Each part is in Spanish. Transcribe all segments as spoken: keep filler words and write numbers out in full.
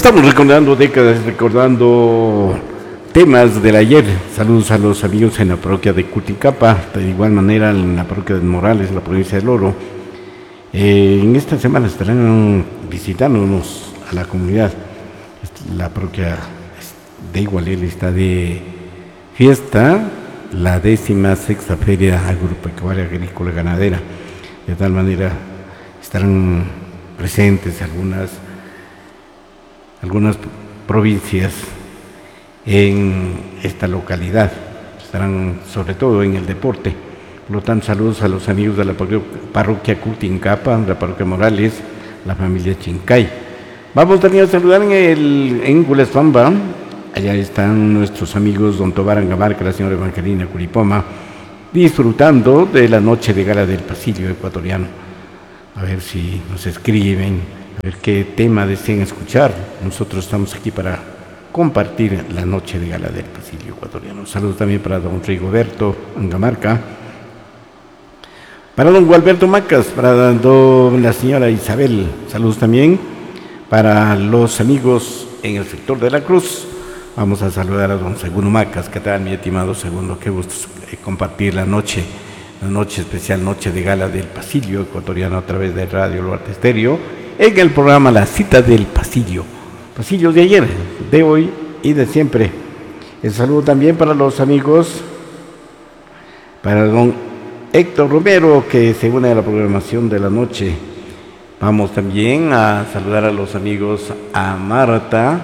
Estamos recordando décadas, recordando temas del ayer. Saludos a los amigos en la parroquia de Cuticapa, de igual manera en la parroquia de Morales, la provincia del Oro. Eh, en esta semana estarán visitándonos a la comunidad. La parroquia de Igualel está de fiesta, la décima sexta feria agropecuaria agrícola ganadera. De tal manera estarán presentes algunas algunas provincias en esta localidad, estarán sobre todo en el deporte. Por lo tanto, saludos a los amigos de la parroquia Cutincapa, la parroquia Morales, la familia Chincay. Vamos también a saludar en, el, en Gulespamba. Allá están nuestros amigos don Tobar Angamarca, la señora Evangelina Curipoma, disfrutando de la noche de gala del pasillo ecuatoriano. A ver si nos escriben, a ver qué tema desean escuchar. Nosotros estamos aquí para compartir la noche de gala del pasillo ecuatoriano. Saludos también para don Rigoberto Angamarca, para don Gualberto Macas, para don, la señora Isabel. Saludos también para los amigos en el sector de la Cruz. Vamos a saludar a don Segundo Macas. ¿Qué tal, mi estimado Segundo? Qué gusto compartir la noche, la noche especial, noche de gala del pasillo ecuatoriano a través de Radio Luarte Estéreo, en el programa La Cita del Pasillo. Pasillos de ayer, de hoy y de siempre. El saludo también para los amigos, para don Héctor Romero, que se une a la programación de la noche. Vamos también a saludar a los amigos, a Marta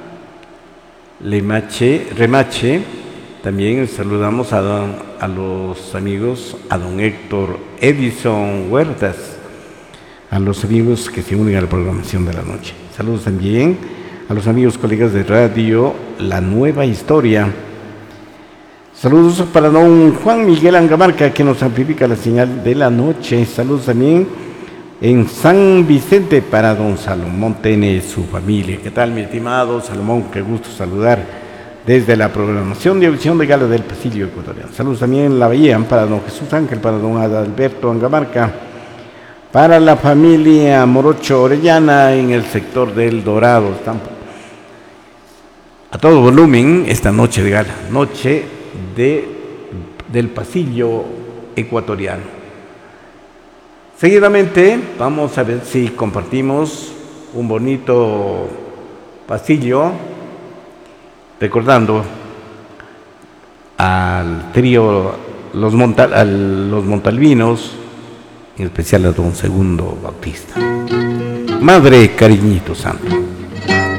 Lemache, Remache. También saludamos a, don, a los amigos, a don Héctor Edison Huertas, a los amigos que se unen a la programación de la noche. Saludos también a los amigos colegas de radio La Nueva Historia. Saludos para don Juan Miguel Angamarca, que nos amplifica la señal de la noche. Saludos también en San Vicente para don Salomón Tene, su familia. ¿Qué tal, mi estimado Salomón? Qué gusto saludar desde la programación de audición de gala del pasillo ecuatoriano. Saludos también en La Bahía para don Jesús Ángel, para don Adalberto Angamarca, para la familia Morocho Orellana en el sector del Dorado. Están a todo volumen esta noche de gala, noche de, del pasillo ecuatoriano. Seguidamente vamos a ver si compartimos un bonito pasillo, recordando al trío Los, Montal, a los Montalvinos, en especial a don Segundo Bautista. Madre Cariñito Santo.